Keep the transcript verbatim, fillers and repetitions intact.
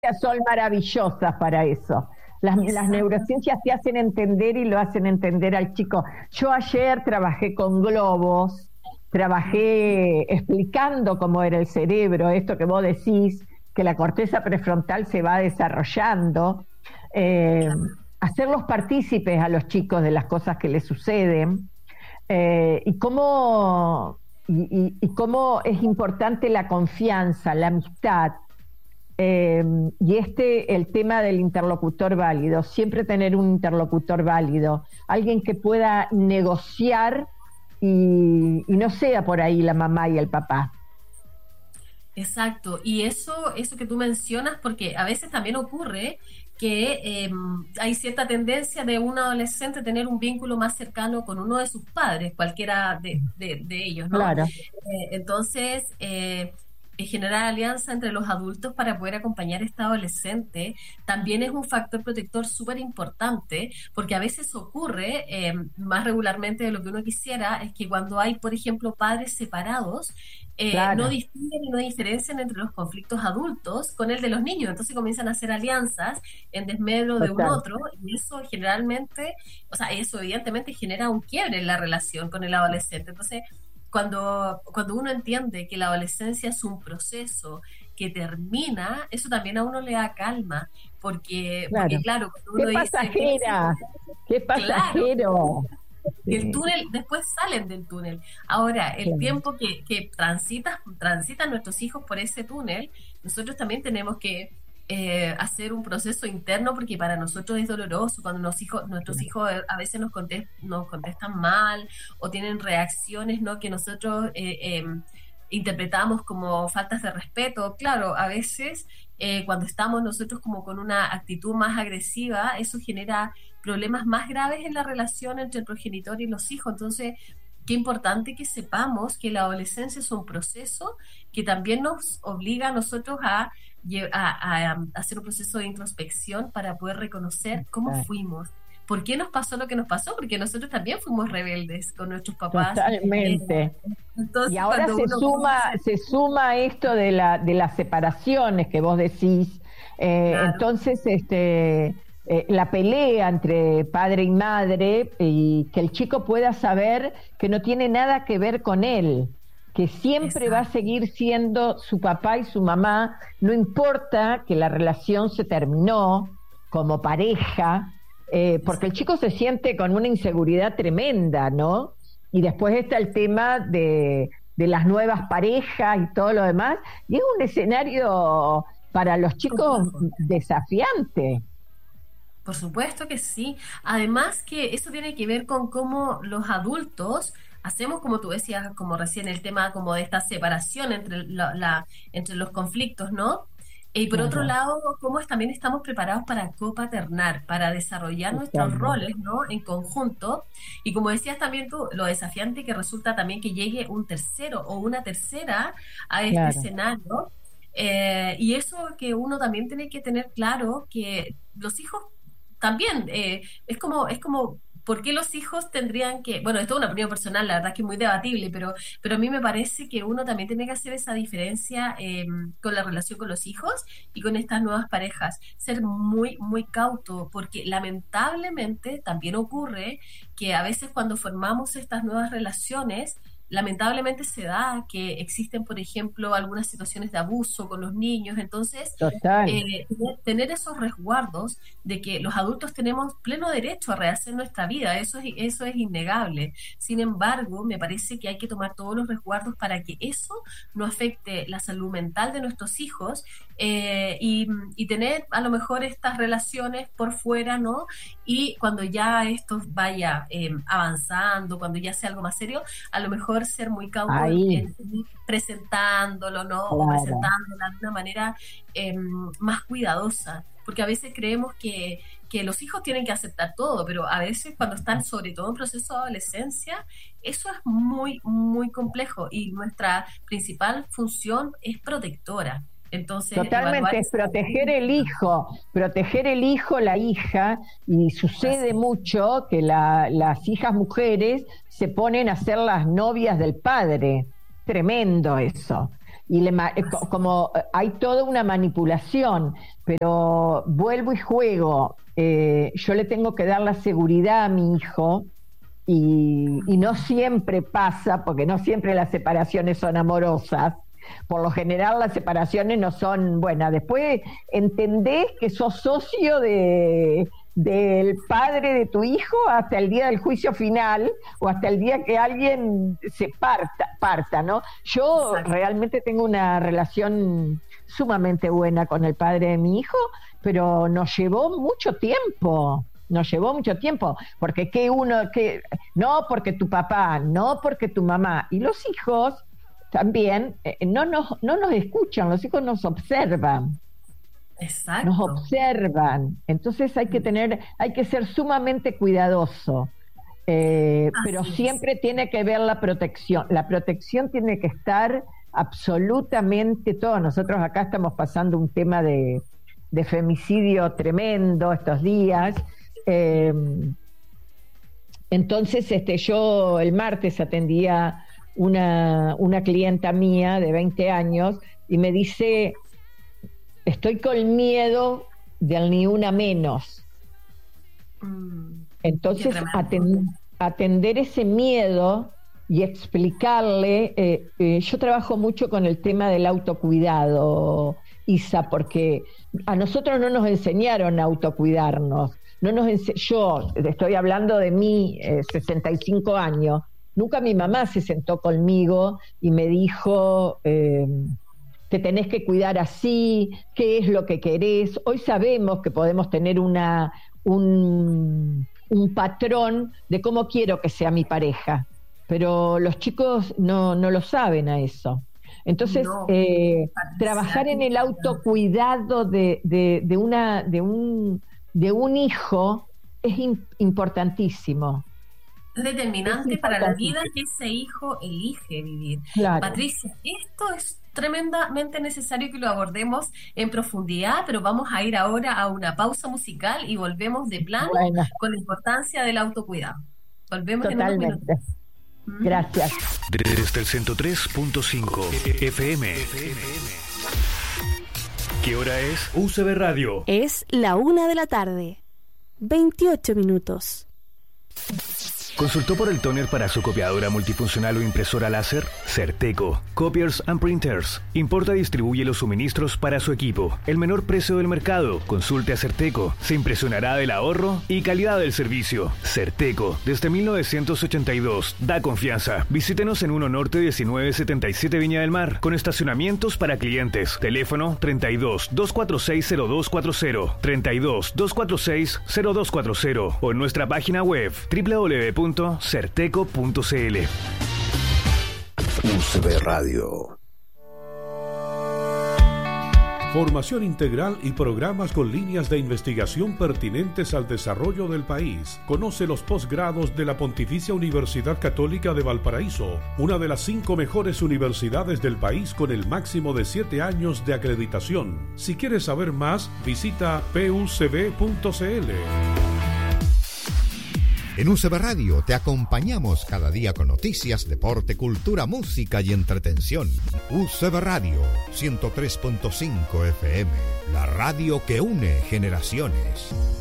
son maravillosas para eso. Las, las neurociencias te hacen entender y lo hacen entender al chico. Yo ayer trabajé con globos, trabajé explicando cómo era el cerebro, esto que vos decís, que la corteza prefrontal se va desarrollando, eh, hacerlos partícipes a los chicos de las cosas que les suceden, eh, y cómo, y, y, y cómo es importante la confianza, la amistad. Eh, y este, el tema del interlocutor válido, siempre tener un interlocutor válido, alguien que pueda negociar y, y no sea por ahí la mamá y el papá. Exacto, y eso, eso que tú mencionas, porque a veces también ocurre que eh, hay cierta tendencia de un adolescente a tener un vínculo más cercano con uno de sus padres, cualquiera de, de, de ellos, ¿no? Claro. Eh, entonces, eh, generar alianza entre los adultos para poder acompañar a este adolescente también es un factor protector súper importante, porque a veces ocurre, eh, más regularmente de lo que uno quisiera, es que cuando hay, por ejemplo, padres separados, eh, Claro. no distinguen y no diferencian entre los conflictos adultos con el de los niños, entonces comienzan a hacer alianzas en desmedro de un Total. otro, y eso generalmente, o sea, eso evidentemente genera un quiebre en la relación con el adolescente. Entonces, cuando, cuando uno entiende que la adolescencia es un proceso que termina, eso también a uno le da calma, porque, Claro. porque claro, cuando ¡Qué uno dice, pasajera! ¡Qué pasajero! y el Sí, túnel, después salen del túnel. Ahora, el claro. tiempo que, que transitas, transitan nuestros hijos por ese túnel, nosotros también tenemos que eh, hacer un proceso interno, porque para nosotros es doloroso cuando nos hijos, nuestros hijos a veces nos, contest, nos contestan mal o tienen reacciones, ¿no?, que nosotros eh, eh, interpretamos como faltas de respeto. Claro, a veces eh, cuando estamos nosotros como con una actitud más agresiva, eso genera problemas más graves en la relación entre el progenitor y los hijos. Entonces, qué importante que sepamos que la adolescencia es un proceso que también nos obliga a nosotros a, a, a hacer un proceso de introspección para poder reconocer cómo Claro. fuimos. ¿Por qué nos pasó lo que nos pasó? Porque nosotros también fuimos rebeldes con nuestros papás. Totalmente. Eh, entonces, Y ahora cuando se uno suma, conoce, se suma esto de la, de las separaciones que vos decís. Eh, claro, entonces, este, eh, la pelea entre padre y madre, y que el chico pueda saber que no tiene nada que ver con él, que siempre va a exacto. seguir siendo su papá y su mamá, no importa que la relación se terminó como pareja, eh, porque el chico se siente con una inseguridad tremenda, ¿no? Y después está el tema de, de las nuevas parejas y todo lo demás, y es un escenario para los chicos Complejo. desafiante. Por supuesto que sí. Además que eso tiene que ver con cómo los adultos hacemos, como tú decías, como recién el tema como de esta separación entre, la, la- entre los conflictos, ¿no? Y por otro Claro, lado, cómo es- también estamos preparados para copaternar, para desarrollar nuestros totalmente. roles, ¿no?, en conjunto. Y como decías también tú, lo desafiante que resulta también que llegue un tercero o una tercera a este Claro, escenario. Eh, y eso que uno también tiene que tener claro, que los hijos también, eh, es como, es como, ¿por qué los hijos tendrían que, bueno, esto es una opinión personal, la verdad es que es muy debatible, pero, pero a mí me parece que uno también tiene que hacer esa diferencia eh, con la relación con los hijos y con estas nuevas parejas, ser muy, muy cauto, porque lamentablemente también ocurre que a veces cuando formamos estas nuevas relaciones, lamentablemente se da que existen, por ejemplo, algunas situaciones de abuso con los niños, entonces total. eh, tener, tener esos resguardos de que los adultos tenemos pleno derecho a rehacer nuestra vida, eso es, eso es innegable. Sin embargo, me parece que hay que tomar todos los resguardos para que eso no afecte la salud mental de nuestros hijos, eh, y, y tener a lo mejor estas relaciones por fuera, ¿no? Y cuando ya esto vaya eh, avanzando, cuando ya sea algo más serio, a lo mejor ser muy cauto en, Ahí, en presentándolo, ¿no? O claro. presentándolo de una manera eh, más cuidadosa, porque a veces creemos que, que los hijos tienen que aceptar todo, pero a veces cuando están sobre todo en proceso de adolescencia, eso es muy, muy complejo y nuestra principal función es protectora. Entonces, evaluar Totalmente, es eso es proteger el importante. hijo, proteger el hijo, la hija, y sucede Así es. mucho que la, las hijas mujeres se ponen a ser las novias del padre. Tremendo eso. y le ma- como hay toda una manipulación, pero vuelvo y juego, eh, yo le tengo que dar la seguridad a mi hijo. Y, y no siempre pasa, porque no siempre las separaciones son amorosas. Por lo general las separaciones no son buenas. Después entendés que sos socio de, del padre de tu hijo hasta el día del juicio final o hasta el día que alguien se parta, parta, ¿no? Yo Exacto. realmente tengo una relación sumamente buena con el padre de mi hijo, pero nos llevó mucho tiempo. Nos llevó mucho tiempo, porque que uno, que no porque tu papá, no porque tu mamá, y los hijos también eh, no, nos, no nos escuchan, los hijos nos observan. Exacto. Nos observan, entonces hay que tener, hay que ser sumamente cuidadoso, eh, pero siempre es. Tiene que ver la protección, la protección tiene que estar absolutamente todo. Nosotros acá estamos pasando un tema de, de femicidio tremendo estos días. Eh, entonces este yo el martes atendía una, una clienta mía de veinte años y me dice, estoy con miedo del ni una menos. Mm, entonces atend, atender ese miedo y explicarle, eh, eh, yo trabajo mucho con el tema del autocuidado, Isa, porque a nosotros no nos enseñaron a autocuidarnos. No nos ense- yo estoy hablando de mí, eh, sesenta y cinco años, nunca mi mamá se sentó conmigo y me dijo, eh, te tenés que cuidar así, qué es lo que querés. Hoy sabemos que podemos tener una, un, un patrón de cómo quiero que sea mi pareja, pero los chicos no, no lo saben a eso. Entonces, no, eh, trabajar en el autocuidado de, de, de, una, de un... de un hijo es in, importantísimo. Es determinante es para la vida que ese hijo elige vivir. Claro. Patricia, esto es tremendamente necesario que lo abordemos en profundidad, pero vamos a ir ahora a una pausa musical y volvemos de plano bueno. con la importancia del autocuidado. Volvemos Totalmente. En unos minutos. Gracias. Desde el ciento tres punto cinco F M. ¿Qué hora es? U C B Radio. Es la una de la tarde. veintiocho minutos. ¿Consultó por el tóner para su copiadora multifuncional o impresora láser? Certeco. Copiers and Printers. Importa y distribuye los suministros para su equipo. El menor precio del mercado. Consulte a Certeco. Se impresionará del ahorro y calidad del servicio. Certeco. Desde mil novecientos ochenta y dos. Da confianza. Visítenos en uno Norte diecinueve setenta y siete Viña del Mar. Con estacionamientos para clientes. Teléfono treinta y dos, doscientos cuarenta y seis, cero dos cuarenta. treinta y dos, doscientos cuarenta y seis, cero dos cuarenta. O en nuestra página web doble u doble u doble u punto certeco punto c l. U C B Radio. Formación integral y programas con líneas de investigación pertinentes al desarrollo del país. Conoce los posgrados de la Pontificia Universidad Católica de Valparaíso, una de las cinco mejores universidades del país con el máximo de siete años de acreditación. Si quieres saber más, visita p u c b punto c l. En U C B Radio te acompañamos cada día con noticias, deporte, cultura, música y entretención. U C B Radio, ciento tres punto cinco F M, la radio que une generaciones.